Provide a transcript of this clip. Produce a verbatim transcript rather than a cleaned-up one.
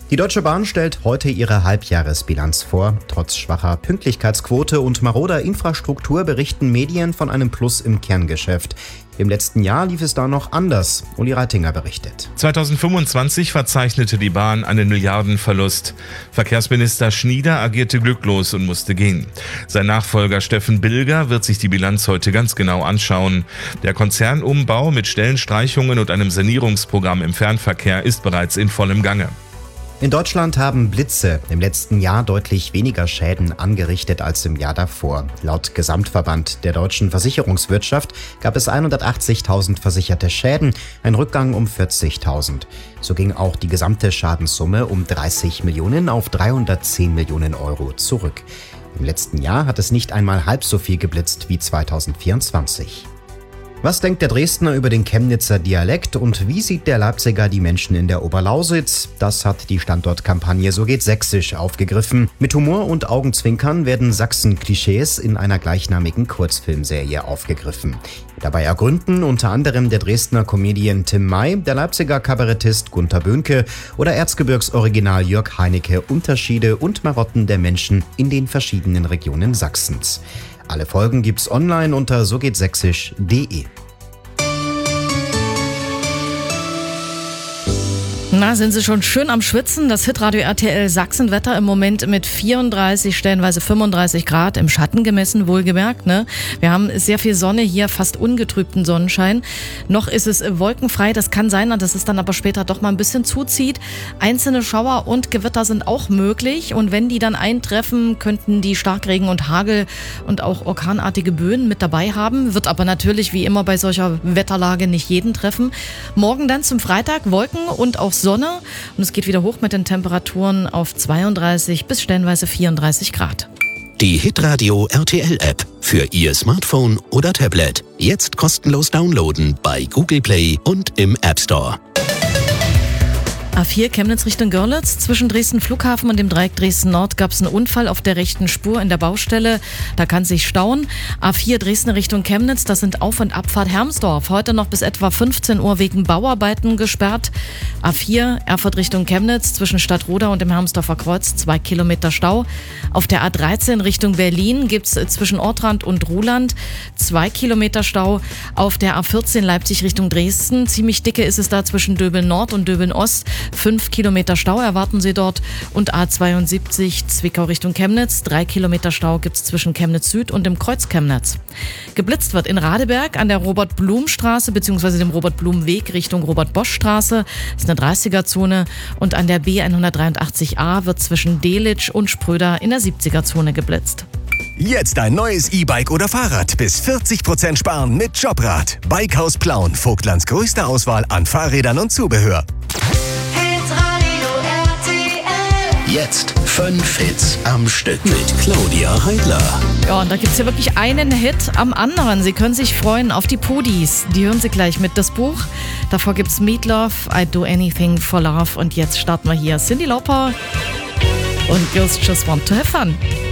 Die Deutsche Bahn stellt heute ihre Halbjahresbilanz vor. Trotz schwacher Pünktlichkeitsquote und maroder Infrastruktur berichten Medien von einem Plus im Kerngeschäft. Im letzten Jahr lief es da noch anders. Uli Reitinger berichtet. zweitausendfünfundzwanzig verzeichnete die Bahn einen Milliardenverlust. Verkehrsminister Schnieder agierte glücklos und musste gehen. Sein Nachfolger Steffen Bilger wird sich die Bilanz heute ganz genau anschauen. Der Konzernumbau mit Stellenstreichungen und einem Sanierungsprogramm im Fernverkehr ist bereits in vollem Gange. In Deutschland haben Blitze im letzten Jahr deutlich weniger Schäden angerichtet als im Jahr davor. Laut Gesamtverband der deutschen Versicherungswirtschaft gab es hundertachtzigtausend versicherte Schäden, ein Rückgang um vierzigtausend. So ging auch die gesamte Schadenssumme um dreißig Millionen auf dreihundertzehn Millionen Euro zurück. Im letzten Jahr hat es nicht einmal halb so viel geblitzt wie zweitausendvierundzwanzig. Was denkt der Dresdner über den Chemnitzer Dialekt und wie sieht der Leipziger die Menschen in der Oberlausitz? Das hat die Standortkampagne So geht Sächsisch aufgegriffen. Mit Humor und Augenzwinkern werden Sachsen-Klischees in einer gleichnamigen Kurzfilmserie aufgegriffen. Dabei ergründen unter anderem der Dresdner Comedian Tim May, der Leipziger Kabarettist Gunter Böhnke oder Erzgebirgsoriginal Jörg Heinecke Unterschiede und Marotten der Menschen in den verschiedenen Regionen Sachsens. Alle Folgen gibt's online unter so geht sächsisch punkt de. Na, sind Sie schon schön am Schwitzen? Das Hitradio R T L Sachsenwetter im Moment mit vierunddreißig, stellenweise fünfunddreißig Grad im Schatten gemessen, wohlgemerkt. Ne? Wir haben sehr viel Sonne hier, fast ungetrübten Sonnenschein. Noch ist es wolkenfrei, das kann sein, dass es dann aber später doch mal ein bisschen zuzieht. Einzelne Schauer und Gewitter sind auch möglich und wenn die dann eintreffen, könnten die Starkregen und Hagel und auch orkanartige Böen mit dabei haben. Wird aber natürlich wie immer bei solcher Wetterlage nicht jeden treffen. Morgen dann zum Freitag Wolken und auch Sonne und es geht wieder hoch mit den Temperaturen auf zweiunddreißig bis stellenweise vierunddreißig Grad. Die Hitradio R T L App für Ihr Smartphone oder Tablet. Jetzt kostenlos downloaden bei Google Play und im App Store. A vier Chemnitz Richtung Görlitz. Zwischen Dresden Flughafen und dem Dreieck Dresden Nord gab es einen Unfall auf der rechten Spur in der Baustelle. Da kann sich stauen. A vier Dresden Richtung Chemnitz, das sind Auf- und Abfahrt Hermsdorf. Heute noch bis etwa fünfzehn Uhr wegen Bauarbeiten gesperrt. A vier Erfurt Richtung Chemnitz zwischen Stadtroda und dem Hermsdorfer Kreuz zwei Kilometer Stau. Auf der A dreizehn Richtung Berlin gibt es zwischen Ortrand und Ruhland zwei Kilometer Stau. Auf der A vierzehn Leipzig Richtung Dresden ziemlich dicke ist es da zwischen Döbeln Nord und Döbeln Ost. Fünf Kilometer Stau erwarten Sie dort und A zweiundsiebzig Zwickau Richtung Chemnitz. Drei Kilometer Stau gibt es zwischen Chemnitz Süd und dem Kreuz Chemnitz. Geblitzt wird in Radeberg an der Robert-Blum-Straße bzw. dem Robert-Blum-Weg Richtung Robert-Bosch-Straße. Das ist eine dreißiger-Zone und an der B hundertdreiundachtzig a wird zwischen Delitzsch und Spröder in der siebziger-Zone geblitzt. Jetzt ein neues E-Bike oder Fahrrad. Bis vierzig Prozent sparen mit Jobrad. Bikehaus Plauen. Vogtlands größte Auswahl an Fahrrädern und Zubehör. Jetzt fünf Hits am Stück mit Claudia Heidler. Ja, und da gibt es ja wirklich einen Hit am anderen. Sie können sich freuen auf die Podis. Die hören Sie gleich mit, das Buch. Davor gibt es Meatloaf, I Do Anything for Love. Und jetzt starten wir hier Cyndi Lauper und Girls Just Want to Have Fun.